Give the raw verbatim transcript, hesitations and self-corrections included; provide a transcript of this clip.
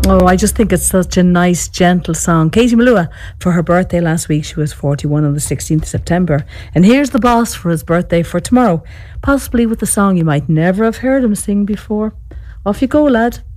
Oh, I just think it's such a nice, gentle song. Katie Malua, for her birthday last week, she was forty-one on the sixteenth of September. And here's the boss for his birthday for tomorrow, possibly with a song you might never have heard him sing before. Off you go, lad.